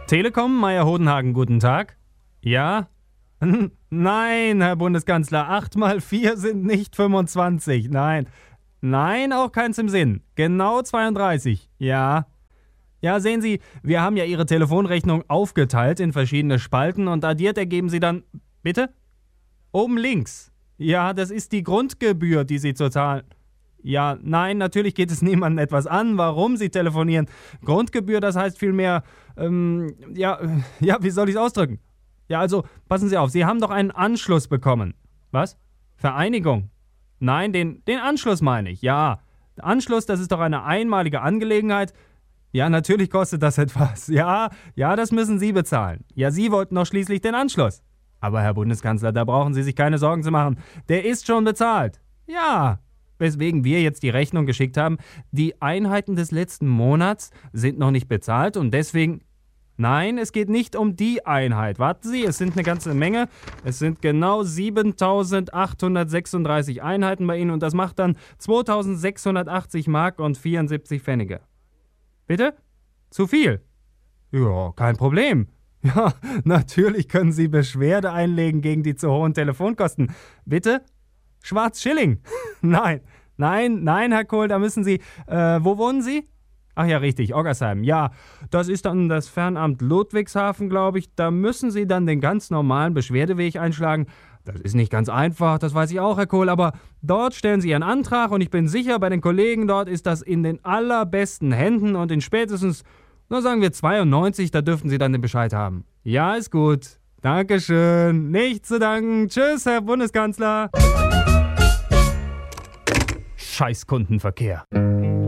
Telekom, Meier-Hodenhagen, guten Tag. Ja? Nein, Herr Bundeskanzler, 8 mal 4 sind nicht 25. Nein. Nein, auch keins im Sinn. Genau 32. Ja. Ja, sehen Sie, wir haben ja Ihre Telefonrechnung aufgeteilt in verschiedene Spalten und addiert ergeben Sie dann... Bitte? Oben links. Ja, das ist die Grundgebühr, die Sie zu zahlen... Ja, nein, natürlich geht es niemandem etwas an, warum Sie telefonieren. Grundgebühr, das heißt vielmehr, wie soll ich es ausdrücken? Ja, also, passen Sie auf, Sie haben doch einen Anschluss bekommen. Was? Vereinigung? Nein, den Anschluss meine ich, ja. Anschluss, das ist doch eine einmalige Angelegenheit. Ja, natürlich kostet das etwas. Ja, das müssen Sie bezahlen. Ja, Sie wollten doch schließlich den Anschluss. Aber Herr Bundeskanzler, da brauchen Sie sich keine Sorgen zu machen. Der ist schon bezahlt. Ja. Weswegen wir jetzt die Rechnung geschickt haben. Die Einheiten des letzten Monats sind noch nicht bezahlt und deswegen... Nein, es geht nicht um die Einheit. Warten Sie, es sind eine ganze Menge. Es sind genau 7.836 Einheiten bei Ihnen und das macht dann 2.680 Mark und 74 Pfennige. Bitte? Zu viel? Ja, kein Problem. Ja, natürlich können Sie Beschwerde einlegen gegen die zu hohen Telefonkosten. Bitte? Schwarz-Schilling? Nein, Herr Kohl, da müssen Sie... wo wohnen Sie? Ach ja, richtig, Oggersheim. Ja, das ist dann das Fernamt Ludwigshafen, glaube ich. Da müssen Sie dann den ganz normalen Beschwerdeweg einschlagen. Das ist nicht ganz einfach, das weiß ich auch, Herr Kohl, aber dort stellen Sie Ihren Antrag und ich bin sicher, bei den Kollegen dort ist das in den allerbesten Händen und in spätestens, sagen wir 92, da dürften Sie dann den Bescheid haben. Ja, ist gut. Dankeschön. Nicht zu danken. Tschüss, Herr Bundeskanzler. Scheiß Kundenverkehr.